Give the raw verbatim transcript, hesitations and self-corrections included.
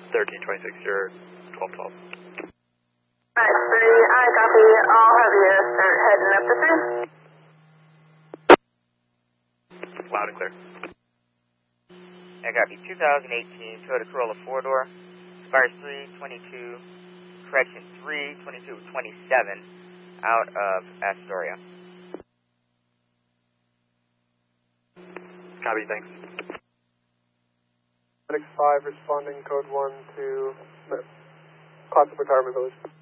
thirteen twenty-six, you're twelve twelve. Alright, three, I copy. I'll have you start heading up the three. Loud and clear. I copy. twenty eighteen Toyota Corolla four-door, expires three twenty-two, correction three twenty-two twenty-seven, out of Astoria. Copy, thanks. Medic five responding code one to Classic Retirement Village.